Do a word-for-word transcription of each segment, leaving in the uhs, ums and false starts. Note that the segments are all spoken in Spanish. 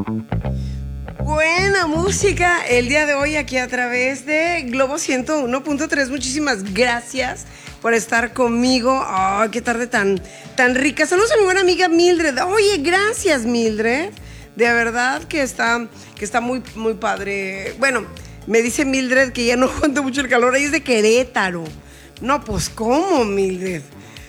Buena música el día de hoy aquí a través de Globo ciento uno punto tres. Muchísimas gracias por estar conmigo. Oh, qué tarde tan, tan rica. Saludos a mi buena amiga Mildred. Oye, gracias Mildred. De verdad que está, que está muy, muy padre. Bueno, me dice Mildred que ya no aguanta mucho el calor. Ella es de Querétaro. No, pues ¿cómo, Mildred?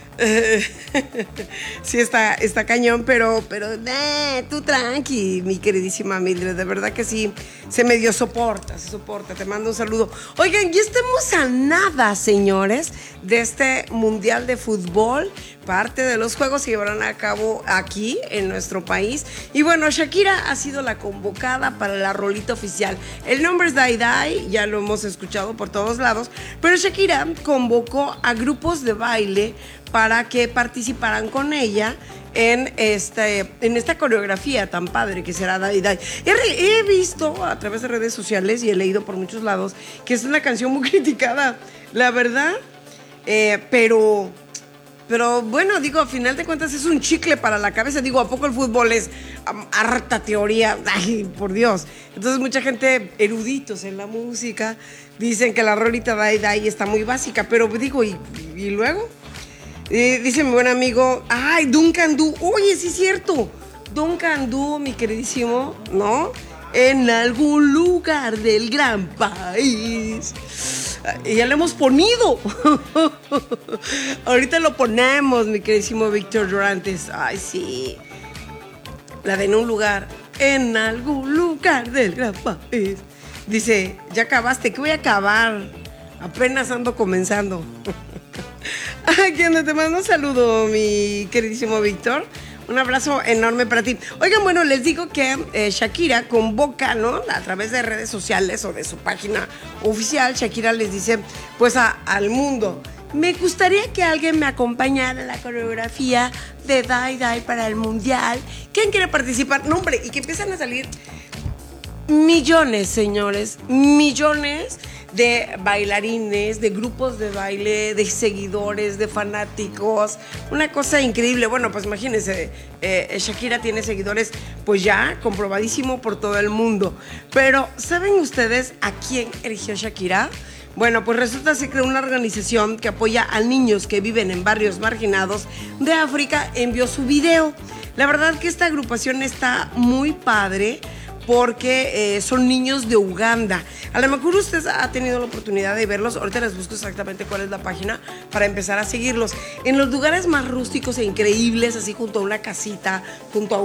Sí, está, está cañón, pero, pero eh, tú tranqui, mi queridísima Mildred, de verdad que sí, se medio soporta, se soporta, te mando un saludo. Oigan, ya estamos a nada, señores, de este Mundial de Fútbol. Parte de los juegos se llevarán a cabo aquí en nuestro país. Y bueno, Shakira ha sido la convocada para la rolita oficial. El nombre es Dai Dai, ya lo hemos escuchado por todos lados, pero Shakira convocó a grupos de baile para que participaran con ella en, este, en esta coreografía tan padre que será Dai Dai. He, he visto a través de redes sociales y he leído por muchos lados que es una canción muy criticada, la verdad, eh, pero... Pero bueno, digo, a final de cuentas es un chicle para la cabeza. Digo, ¿a poco el fútbol es um, harta teoría? Ay, por Dios. Entonces mucha gente, eruditos en la música, dicen que la rolita Dai Dai está muy básica. Pero digo, ¿y, y luego? Eh, dice mi buen amigo, ay, Duncan Du. Oye, sí es cierto. Duncan Du, mi queridísimo, ¿no? En algún lugar del gran país. Y ya lo hemos ponido. Ahorita lo ponemos, mi queridísimo Víctor Durantes. Ay, sí. La de en un lugar, en algún lugar del gran país. Dice, ya acabaste, ¿qué voy a acabar? Apenas ando comenzando. Aquí anda, te mando un saludo, mi queridísimo Víctor. Un abrazo enorme para ti. Oigan, bueno, les digo que eh, Shakira convoca, ¿no? A través de redes sociales o de su página oficial, Shakira les dice, pues, a, al mundo, me gustaría que alguien me acompañara en la coreografía de Dai Dai para el Mundial. ¿Quién quiere participar? No, hombre, y que empiezan a salir millones, señores, millones de bailarines, de grupos de baile, de seguidores, de fanáticos, una cosa increíble. Bueno, pues imagínense, eh, Shakira tiene seguidores pues ya comprobadísimo por todo el mundo, pero ¿saben ustedes a quién eligió Shakira? Bueno, pues resulta ser que una organización que apoya a niños que viven en barrios marginados de África envió su video. La verdad que esta agrupación está muy padre, porque eh, son niños de Uganda. A lo mejor usted ha tenido la oportunidad de verlos. Ahorita les busco exactamente cuál es la página para empezar a seguirlos. En los lugares más rústicos e increíbles, así junto a una casita, junto a